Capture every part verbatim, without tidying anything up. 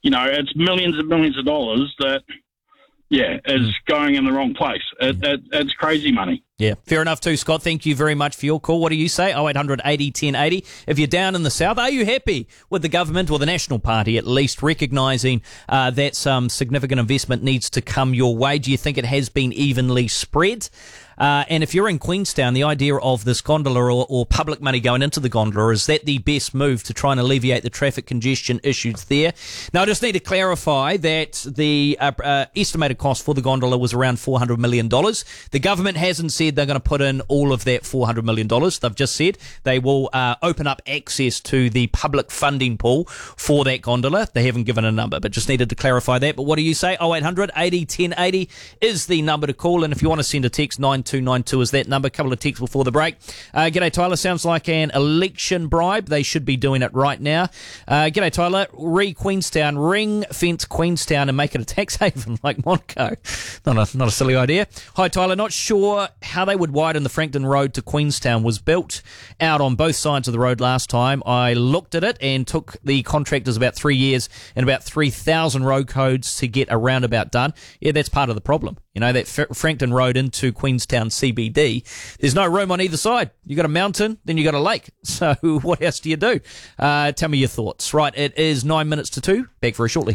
you know, it's millions and millions of dollars that, yeah, is mm. going in the wrong place. It, it, it's crazy money. Yeah, fair enough too, Scott. Thank you very much for your call. What do you say? oh eight hundred eighty ten eighty. If you're down in the south, are you happy with the government or the National Party at least recognising uh, that some significant investment needs to come your way? Do you think it has been evenly spread? Uh, and if you're in Queenstown, the idea of this gondola or, or public money going into the gondola, is that the best move to try and alleviate the traffic congestion issues there? Now, I just need to clarify that the uh, uh, estimated cost for the gondola was around four hundred million dollars. The government hasn't said they're going to put in all of that four hundred million dollars. They've just said they will uh, open up access to the public funding pool for that gondola. They haven't given a number, but just needed to clarify that. But what do you say? oh eight hundred eighty ten eighty is the number to call. And if you want to send a text, nine two nine two is that number. A couple of texts before the break. Uh, g'day, Tyler. Sounds like an election bribe. They should be doing it right now. Uh, g'day, Tyler. Re-Queenstown. Ring fence Queenstown and make it a tax haven like Monaco. Not a, not a silly idea. Hi, Tyler. Not sure how they would widen the Frankton Road to Queenstown. Was built out on both sides of the road last time. I looked at it and took the contractors about three years and about three thousand road codes to get a roundabout done. Yeah, that's part of the problem. You know, that F- Frankton Road into Queenstown C B D, there's no room on either side. You got a mountain, then you got a lake. So what else do you do? Uh, tell me your thoughts. Right, it is nine minutes to two. Back very shortly.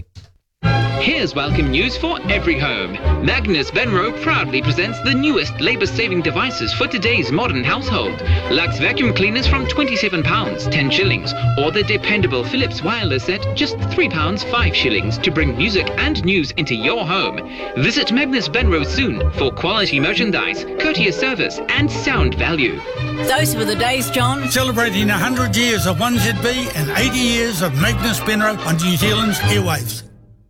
Here's welcome news for every home. Magnus Benro proudly presents the newest labour-saving devices for today's modern household. Lux vacuum cleaners from twenty-seven pounds, ten shillings, or the dependable Philips wireless set, just three pounds, five shillings, to bring music and news into your home. Visit Magnus Benro soon for quality merchandise, courteous service, and sound value. Those were the days, John. Celebrating one hundred years of one Z B and eighty years of Magnus Benro on New Zealand's airwaves.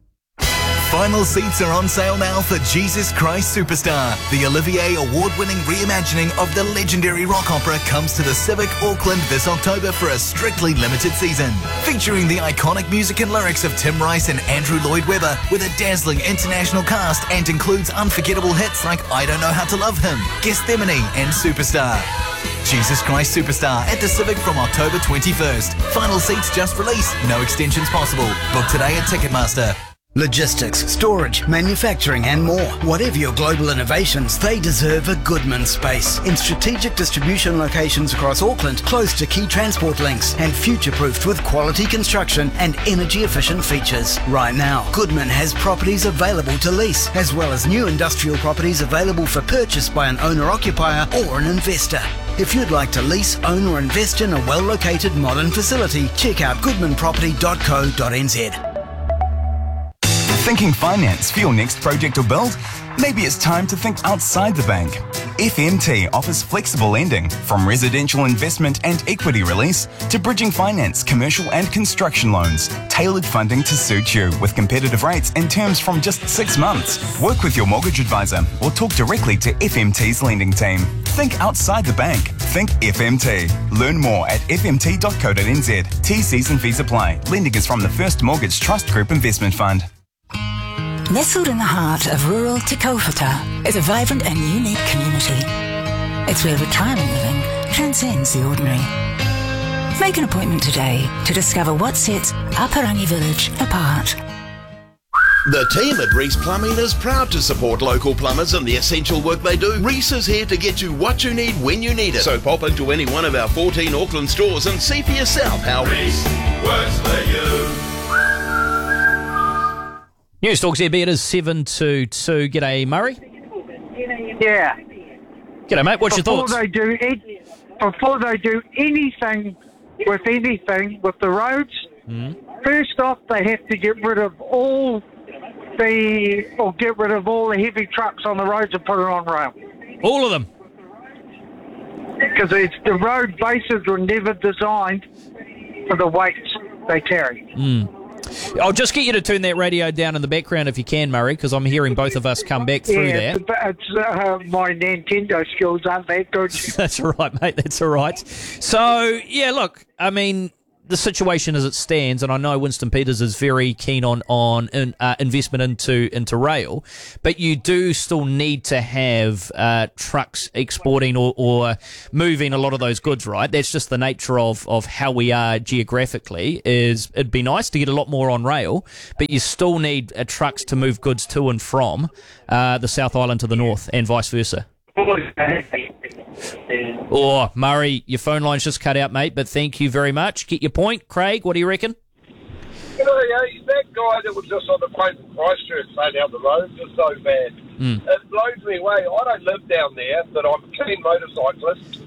Final seats are on sale now for Jesus Christ Superstar. The Olivier Award-winning reimagining of the legendary rock opera comes to the Civic Auckland this October for a strictly limited season. Featuring the iconic music and lyrics of Tim Rice and Andrew Lloyd Webber with a dazzling international cast, and includes unforgettable hits like I Don't Know How to Love Him, Gethsemane and Superstar. Jesus Christ Superstar at the Civic from October twenty-first. Final seats just released. No extensions possible. Book today at Ticketmaster. Logistics, storage, manufacturing and more. Whatever your global innovations, they deserve a Goodman space. In strategic distribution locations across Auckland, close to key transport links and future-proofed with quality construction and energy-efficient features. Right now, Goodman has properties available to lease, as well as new industrial properties available for purchase by an owner-occupier or an investor. If you'd like to lease, own or invest in a well-located modern facility, check out goodman property dot co dot n z. Thinking finance for your next project or build? Maybe it's time to think outside the bank. F M T offers flexible lending, from residential investment and equity release to bridging finance, commercial and construction loans. Tailored funding to suit you with competitive rates and terms from just six months. Work with your mortgage advisor or talk directly to F M T's lending team. Think outside the bank. Think F M T. Learn more at f m t dot co dot n z. T Cs and fees apply. Lending is from the First Mortgage Trust Group Investment Fund. Nestled in the heart of rural Te Kaupata is a vibrant and unique community. It's where retirement living transcends the ordinary. Make an appointment today to discover what sets Aparangi Village apart. The team at Reese Plumbing is proud to support local plumbers and the essential work they do. Reese is here to get you what you need when you need it. So pop into any one of our fourteen Auckland stores and see for yourself how Reese works for you. News Talk Z B, it is seven to two. G'day, Murray. Yeah. G'day, mate. What's before your thoughts? They do it, before they do anything with anything with the roads, mm. first off, they have to get rid of all the, or get rid of all the heavy trucks on the roads and put it on rail. All of them? Because it's the road bases were never designed for the weights they carry. Mm. I'll just get you to turn that radio down in the background if you can, Murray, because I'm hearing both of us come back through yeah, there. It's, uh, my Nintendo skills aren't that good. That's all right, mate. That's all right. So, yeah, look, I mean, the situation as it stands, and I know Winston Peters is very keen on on in, uh, investment into into rail, but you do still need to have uh, trucks exporting or, or moving a lot of those goods, right? That's just the nature of, of how we are geographically. Is it'd be nice to get a lot more on rail, but you still need uh, trucks to move goods to and from uh, the South Island to the north, and vice versa. Oh, Murray, your phone line's just cut out, mate, but thank you very much. Get your point. Craig, what do you reckon? You know, yeah, that guy that was just on the phone from Christchurch saying how the roads are so bad. Mm. It blows me away. I don't live down there, but I'm a keen motorcyclist,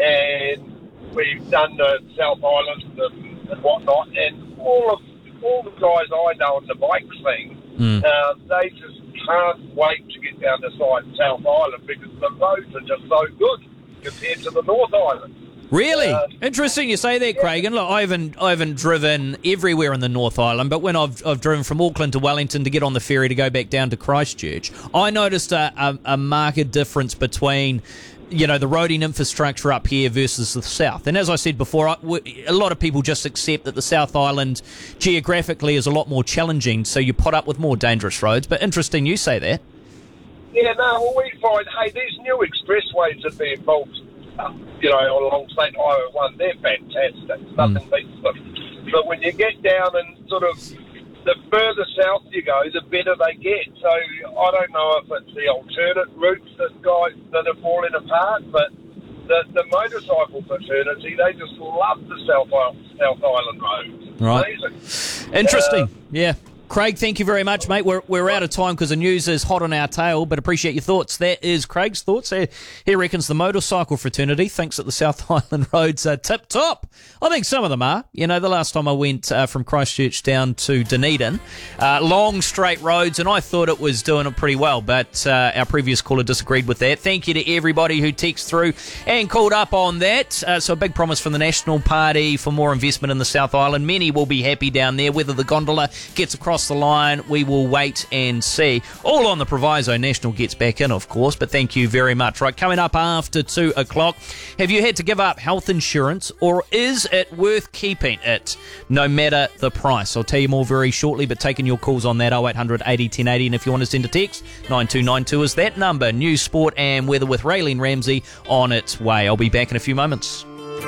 and we've done the South Island and, and whatnot, and all of all the guys I know on the bike thing, mm. uh, they just can't wait to get down the side of South Island because the roads are just so good compared to the North Island. Really? Uh, Interesting you say that, Craig. And look, I haven't, I haven't driven everywhere in the North Island, but when I've, I've driven from Auckland to Wellington to get on the ferry to go back down to Christchurch, I noticed a, a, a marked difference between, you know, the roading infrastructure up here versus the south. And as I said before, I, we, a lot of people just accept that the South Island geographically is a lot more challenging, so you put up with more dangerous roads. But interesting you say that. Yeah, no, well, we find, hey, these new expressways that are being built, uh, you know, along State Highway one, they're fantastic. Nothing mm. beats them. But when you get down and sort of, the further south you go, the better they get. So I don't know if it's the alternate routes that guys that are falling apart, but the, the motorcycle fraternity, they just love the South Island, South Island roads. Right. Amazing. Interesting. Uh, yeah. Craig, thank you very much, mate. We're we're out of time because the news is hot on our tail, but appreciate your thoughts. That is Craig's thoughts. He reckons the motorcycle fraternity thinks that the South Island roads are tip-top. I think some of them are. You know, the last time I went uh, from Christchurch down to Dunedin, uh, long, straight roads, and I thought it was doing it pretty well, but uh, our previous caller disagreed with that. Thank you to everybody who texted through and called up on that. Uh, so a big promise from the National Party for more investment in the South Island. Many will be happy down there. Whether the gondola gets across the line, we will wait and see. All on the proviso National gets back in, of course, but thank you very much. Right, coming up after two o'clock, have you had to give up health insurance, or is it worth keeping it no matter the price? I'll tell you more very shortly, but taking your calls on that, oh eight hundred eighty ten eighty, and if you want to send a text, nine two nine two is that number. News, sport and weather with Raylene Ramsey on its way. I'll be back in a few moments.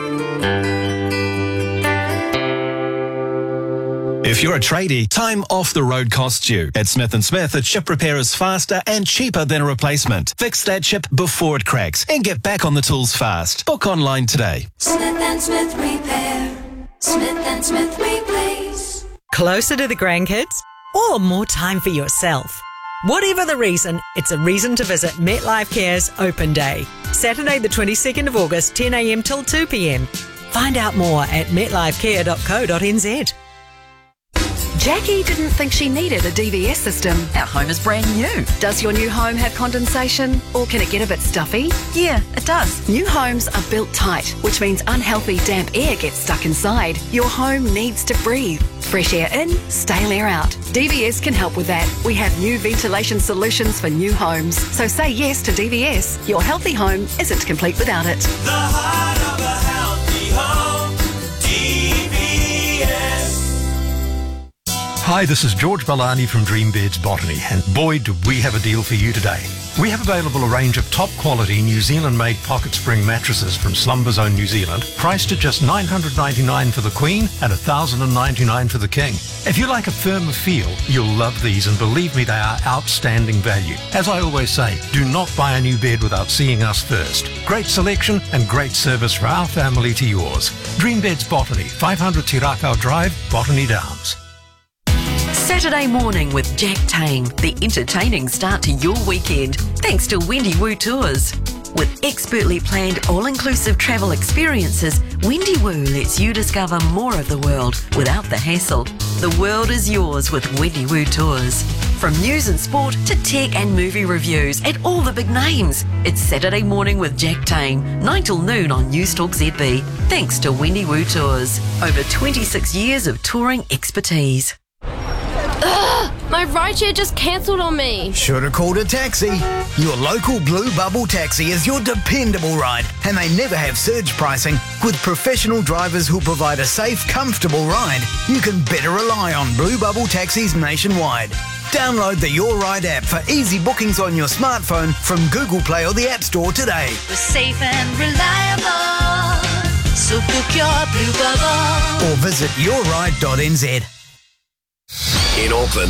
If you're a tradie, time off the road costs you. At Smith and Smith, a chip repair is faster and cheaper than a replacement. Fix that chip before it cracks and get back on the tools fast. Book online today. Smith and Smith Repair. Smith and Smith Replace. Closer to the grandkids or more time for yourself? Whatever the reason, it's a reason to visit MetLife Care's Open Day. Saturday the twenty-second of August, ten a.m. till two p.m. Find out more at metlifecare dot co dot n z. Jackie didn't think she needed a D V S system. Our home is brand new. Does your new home have condensation, or can it get a bit stuffy? Yeah, it does. New homes are built tight, which means unhealthy damp air gets stuck inside. Your home needs to breathe. Fresh air in, stale air out. D V S can help with that. We have new ventilation solutions for new homes. So say yes to D V S. Your healthy home isn't complete without it. The heart of a healthy home. D V S. Hi, this is George Balani from Dream Beds Botany, and boy, do we have a deal for you today. We have available a range of top-quality New Zealand-made pocket spring mattresses from Slumber Zone New Zealand, priced at just nine hundred ninety-nine dollars for the Queen and one thousand ninety-nine dollars for the King. If you like a firmer feel, you'll love these, and believe me, they are outstanding value. As I always say, do not buy a new bed without seeing us first. Great selection and great service for our family to yours. Dream Beds Botany, five hundred Te Rakau Drive, Botany Downs. Saturday morning with Jack Tame, the entertaining start to your weekend, thanks to Wendy Woo Tours. With expertly planned all-inclusive travel experiences, Wendy Woo lets you discover more of the world without the hassle. The world is yours with Wendy Woo Tours. From news and sport to tech and movie reviews and all the big names. It's Saturday morning with Jack Tame, nine till noon on News Talk Z B, thanks to Wendy Woo Tours. Over twenty-six years of touring expertise. Ugh, my My rideshare just cancelled on me. Should have called a taxi. Your local Blue Bubble taxi is your dependable ride, and they never have surge pricing. With professional drivers who'll provide a safe, comfortable ride, you can better rely on Blue Bubble taxis nationwide. Download the Your Ride app for easy bookings on your smartphone from Google Play or the App Store today. We're safe and reliable, so book your Blue Bubble. Or visit your ride dot n z. In Auckland,